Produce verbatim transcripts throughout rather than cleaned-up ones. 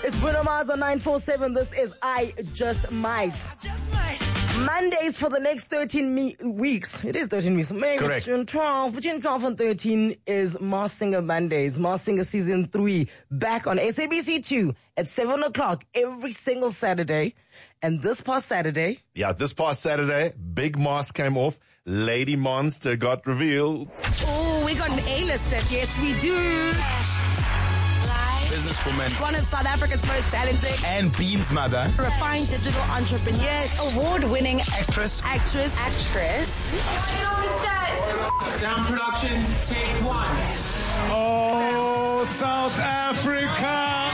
It's Bruno Mars on nine four seven. This is I Just Might. Mondays for the next thirteen me- weeks. It is thirteen weeks. Maybe Correct. June twelfth. Between twelve and thirteen is Mars Singer Mondays. Mars Singer Season three. Back on S A B C two at seven o'clock every single Saturday. And this past Saturday. Yeah, this past Saturday, big mask came off. Lady Monster got revealed. Oh, we got an A-lister. Yes, we do. Businesswoman One of South Africa's most talented, and Bean's mother, refined digital entrepreneur, award-winning actress. actress, actress. Sound production, take one. Oh, South Africa.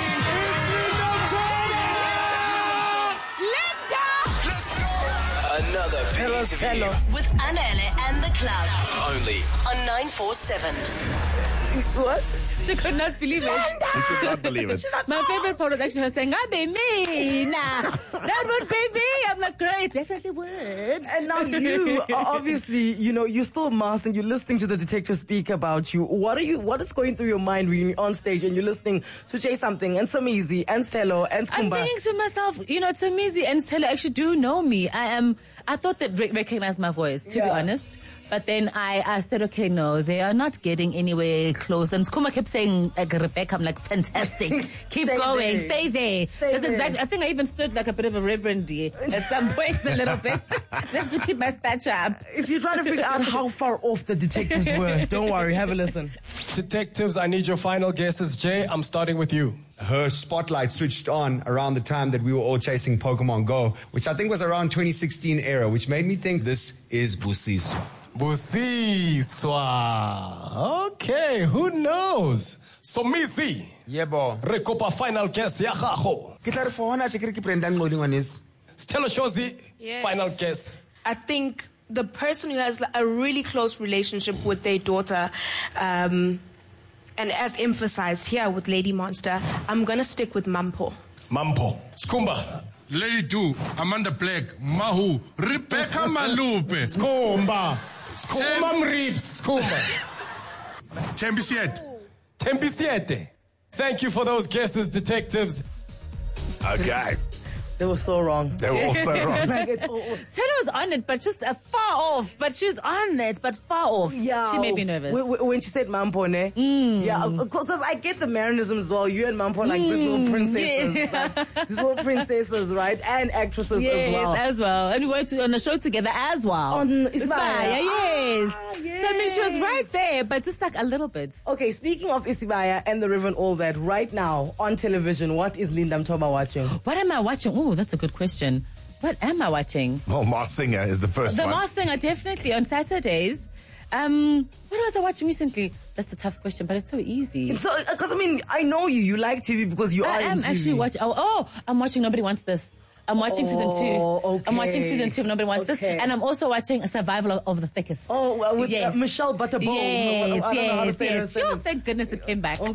Another Hello, piece of hello. you. With Anele and the Club Only on nine four seven. What? She could not believe it. She could not believe it. My favorite part was actually her saying, "I be me, nah, that would be me." I'm like, great, definitely would. And now you are obviously, you know, you're still masked and you're listening to the detective speak about you. What are you, what is going through your mind when you're on stage and you're listening to Jay Something and Samizi and Stelo and I'm Skumba? thinking to myself, you know, Tamizi and Stella actually do know me. I am. I thought that re- recognized my voice, to Yeah. be honest. But then I, I said, okay, no, they are not getting anywhere close. And Skuma kept saying, like, Rebecca, I'm like, fantastic. Keep Stay going. there. Stay there. Stay That's there. exactly, I think I even stood like a bit of a reverend at some point a little bit. Just to keep my stature up. If you're trying to figure out how far off the detectives were, don't worry, have a listen. Detectives, I need your final guesses. Jay, I'm starting with you. Her spotlight switched on around the time that we were all chasing Pokemon Go, which I think was around twenty sixteen era, which made me think this is Busiswa. Busiswa. Okay, who knows? Somizi. Yebo. Rekopa final guess ya gago. Ke tla re for hona se ke re ke Brendan Ngodi ngwaneso. Stella Shozi, Yes. final guess. I think the person who has a really close relationship with their daughter, um, and as emphasized here with Lady Monster, I'm going to stick with Mampo. Mampo. Skumba. Lady two, Amanda Black, Mahu, Rebecca Malupe, Skumba. Skumba Mrips. Skumba. Tembisiet. Tembisiete. Thank you for those guesses, detectives. Okay. They were so wrong. They were also wrong. Like, it's all, Stella was on it, but just uh, far off. But she's on it, but far off. yeah. She made me nervous. When, when she said Mampo, ne? Mm. Yeah, because I get the Marianism as well. You and Mampo are like these little princesses. Yeah. Right? These little princesses, right? And actresses Yes, as well. as well. And we went to, on a show together as well. On Isibaya. Isibaya, yes. Ah, So I mean, she was right there, but just like a little bit. Okay, speaking of Isibaya and the river and all that, right now on television, what is Linda Mtoba watching? What am I watching? Oh, that's a good question. What am I watching? Well, Mars Singer is the first The one. Mars Singer, definitely on Saturdays. Um, what was I watching recently? That's a tough question, but it's so easy. So, because I mean, I know you, you like T V because you I are in am T V. actually watching. Oh, oh, I'm watching Nobody Wants This. I'm watching season two. Oh, I'm watching okay. season two of Nobody Wants Okay. This, and I'm also watching a Survival of, of the Thickest. Oh, well, with yes. uh, Michelle Butterball. Yes, I don't know how to yes, say her yes. surname. Sure, thank goodness it came back.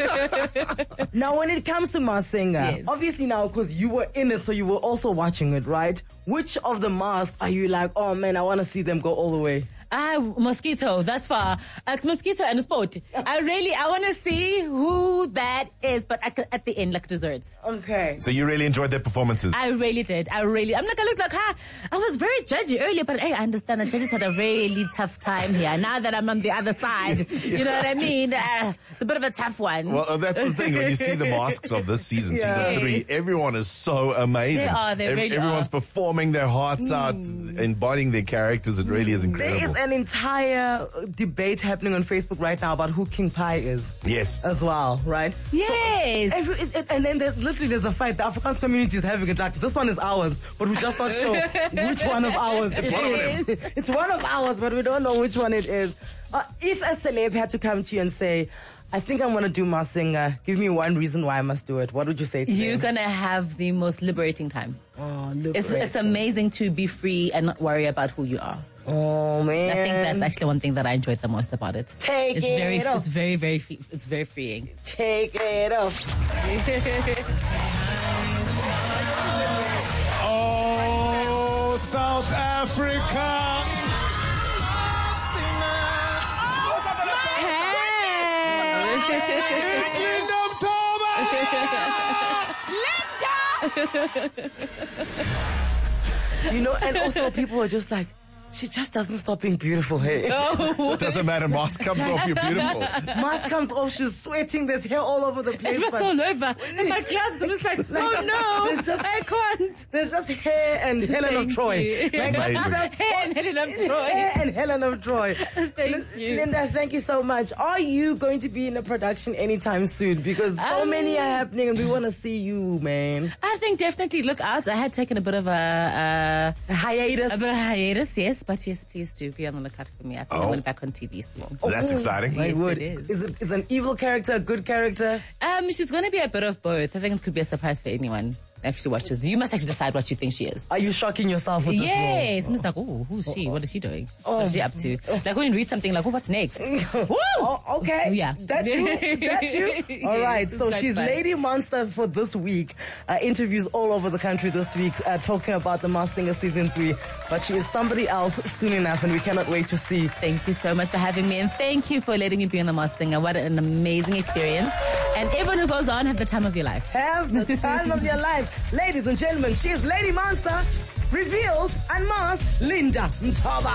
Okay. Now, when it comes to Mars Singer, Yes. obviously now, because you were in it, so you were also watching it, right? Which of the masks are you like, oh man, I want to see them go all the way? Ah, Mosquito, that's far. It's Mosquito and Sport. I really, I want to see who that is, but at, at the end, like desserts. Okay. So you really enjoyed their performances. I really did. I really, I'm like, I look like, ha, I was very judgy earlier, but hey, I understand the judges had a really tough time here. Now that I'm on the other side, you know what I mean? Uh, it's a bit of a tough one. Well, uh, that's the thing. When you see the masks of this season, Yeah. season three, everyone is so amazing. They are, they really Everyone's are. performing their hearts out, embodying their characters. It really is There incredible. is an entire uh, debate happening on Facebook right now about who King Pie is. Yes. As well, right? Yes. So, every, it, it- and then there's, literally there's a fight. The Afrikaans community is having it like, this one is ours, but we're just not sure which one of ours It's it one of is. It's one of ours, but we don't know which one it is. Uh, if a celeb had to come to you and say, I think I'm going to do Mars Singer, give me one reason why I must do it, what would you say to You're them? going to have the most liberating time. Oh, It's, it's liberating. amazing to be free and not worry about who you are. Oh, man. I think that's actually one thing that I enjoyed the most about it. Take it's it very, off. It's very, very, fe- it's very freeing. Take it off. Oh, South Africa. It's Linda Mtoba. You know, and also people are just like, she just doesn't stop being beautiful. Hey, It doesn't matter. Mask comes off, you're beautiful. mask comes off, she's sweating. There's hair all over the place. It's but all over. And my gloves, I'm just like, oh no, there's just, I can't. There's just hair and Helen of Thank Troy. you. Like, Amazing. that's Hair and Helen of Troy. Hair and Helen of Troy. Thank you. Linda, thank you so much. Are you going to be in a production anytime soon? Because so Um, many are happening and we want to see you, man. I think definitely look out. I had taken a bit of a, A hiatus. uh, a bit of a hiatus, yes, but yes, please do be on the lookout for me. I think Oh. I'm going back on T V soon. That's exciting. My Yes, word. it is. Is it is an evil character, a good character? Um, she's going to be a bit of both. I think it could be a surprise for anyone who actually watches. You must actually decide what you think she is. Are you shocking yourself with this Yes. I'm just like, oh, who's she? What is she doing? What is she up to? Like when you read something, like, oh, what's next? role? Oh, okay. Yeah. That's you. That's you. All right. So That's she's fine. Lady Monster for this week. Uh, interviews all over the country this week, uh, talking about the Masked Singer season three. But she is somebody else soon enough, and we cannot wait to see. Thank you so much for having me, and thank you for letting me be on the Masked Singer. What an amazing experience. And everyone who goes on, have the time of your life. Have the time of your life. Ladies and gentlemen, she is Lady Monster, revealed, unmasked, Linda Mthoba.